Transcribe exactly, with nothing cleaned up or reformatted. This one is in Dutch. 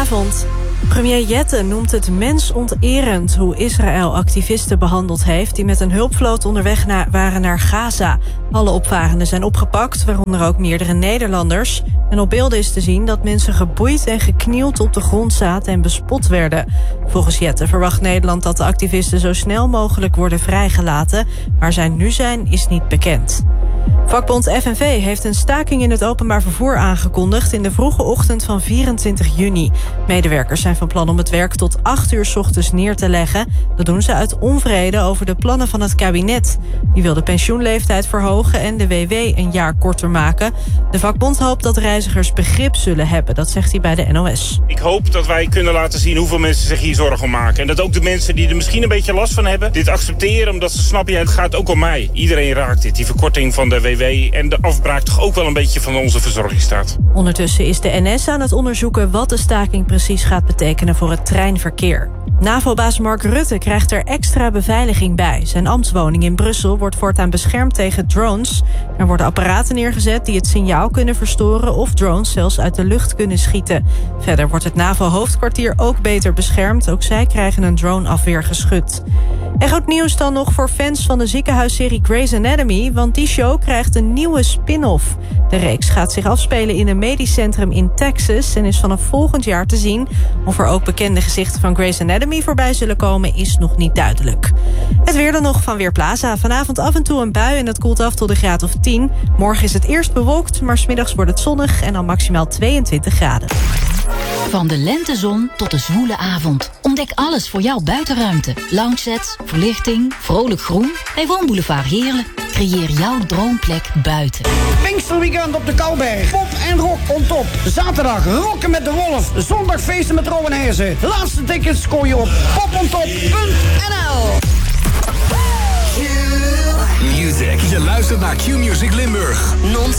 Goedenavond. Premier Jette noemt het mensonterend hoe Israël activisten behandeld heeft die met een hulpvloot onderweg na- waren naar Gaza. Alle opvarenden zijn opgepakt, waaronder ook meerdere Nederlanders. En op beelden is te zien dat mensen geboeid en geknield op de grond zaten en bespot werden. Volgens Jette verwacht Nederland dat de activisten zo snel mogelijk worden vrijgelaten. Waar zij nu zijn, is niet bekend. Vakbond F N V heeft een staking in het openbaar vervoer aangekondigd in de vroege ochtend van vierentwintig juni. Medewerkers zijn van plan om het werk tot acht uur 's ochtends neer te leggen. Dat doen ze uit onvrede over de plannen van het kabinet. Die wil de pensioenleeftijd verhogen en de W W een jaar korter maken. De vakbond hoopt dat reizigers begrip zullen hebben, dat zegt hij bij de N O S. Ik hoop dat wij kunnen laten zien hoeveel mensen zich hier zorgen om maken. En dat ook de mensen die er misschien een beetje last van hebben, dit accepteren, omdat ze snappen, ja, het gaat ook om mij. Iedereen raakt dit, die verkorting van de W W en de afbraak toch ook wel een beetje van onze verzorgingsstaat. Ondertussen is de N S aan het onderzoeken wat de staking precies gaat betekenen voor het treinverkeer. NAVO-baas Mark Rutte krijgt er extra beveiliging bij. Zijn ambtswoning in Brussel wordt voortaan beschermd tegen drones. Er worden apparaten neergezet die het signaal kunnen verstoren of drones zelfs uit de lucht kunnen schieten. Verder wordt het NAVO-hoofdkwartier ook beter beschermd. Ook zij krijgen een droneafweergeschut. En goed nieuws dan nog voor fans van de ziekenhuisserie Grey's Anatomy, want die show krijgt een nieuwe spin-off. De reeks gaat zich afspelen in een medisch centrum in Texas en is vanaf volgend jaar te zien. Of er ook bekende gezichten van Grey's Anatomy voorbij zullen komen, is nog niet duidelijk. Het weer dan nog van Weerplaza. Vanavond af en toe een bui en dat koelt af tot een graad of tien. Morgen is het eerst bewolkt, maar 's middags wordt het zonnig en dan maximaal tweeëntwintig graden. Van de lentezon tot de zwoele avond. Ontdek alles voor jouw buitenruimte. Loungesets, verlichting, vrolijk groen. Bij Woonboulevard Heerlen. Creëer jouw droomplek buiten. Pinksterweekend op de Kouwberg. Pop en rock on top. Zaterdag rocken met de Wolf. Zondag feesten met Rowan Heersen. Laatste tickets koop je op popontop punt n l. Music. Je luistert naar Q-Music Limburg. Non-stop.